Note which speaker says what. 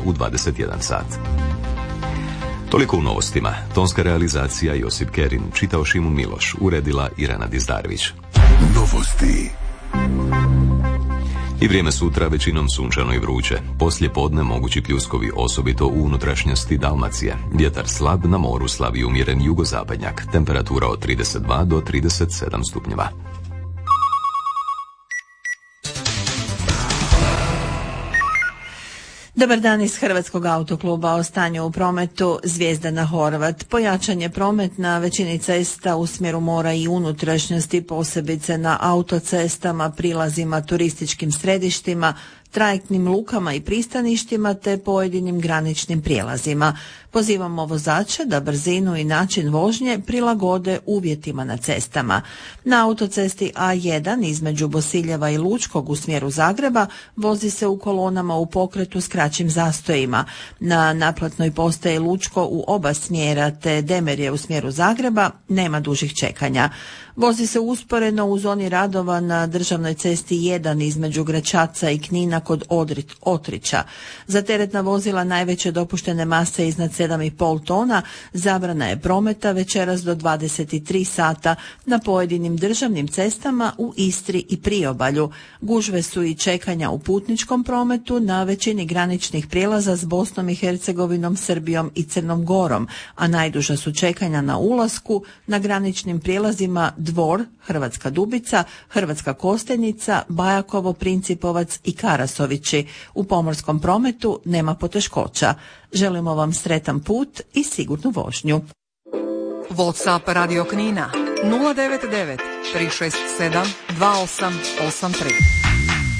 Speaker 1: u 21 sat. Toliko u novostima. Tonska realizacija Josip Kerin, čitao Šimun Miloš, uredila Irena Dizdarević.
Speaker 2: Novosti.
Speaker 1: I vrijeme sutra većinom sunčano i vruće. Poslije podne mogući pljuskovi, osobito u unutrašnjosti Dalmacije. Vjetar slab, na moru slabi umjeren jugozapadnjak. Temperatura od 32 do 37 stupnjeva.
Speaker 3: Dobar dan iz Hrvatskog autokluba. O stanju u prometu. Zvijezdana Horvat. Pojačan je promet na većini cesta u smjeru mora i unutrašnjosti, posebice na autocestama, prilazima, turističkim središtima, trajektnim lukama i pristaništima te pojedinim graničnim prijelazima. Pozivamo vozače da brzinu i način vožnje prilagode uvjetima na cestama. Na autocesti A1 između Bosiljeva i Lučkog u smjeru Zagreba vozi se u kolonama u pokretu s kraćim zastojima. Na naplatnoj postaji Lučko u oba smjera te Demerje u smjeru Zagreba nema dužih čekanja. Vozi se usporeno u zoni radova na državnoj cesti 1 između Gračaca i Knina kod Otrića. Za teretna vozila najveće dopuštene mase iznad 7,5 tona zabrana je prometa večeras do 23 sata na pojedinim državnim cestama u Istri i Priobalju. Gužve su i čekanja u putničkom prometu na većini graničnih prijelaza s Bosnom i Hercegovinom, Srbijom i Crnom Gorom, a najduža su čekanja na ulasku na graničnim prijelazima Dvor, Hrvatska Dubica, Hrvatska Kostajnica, Bajakovo, Principovac i Karasovići. U pomorskom prometu nema poteškoća. Želimo vam sretan put i sigurnu vožnju.
Speaker 4: WhatsApp Radio Knina 099 367 2883.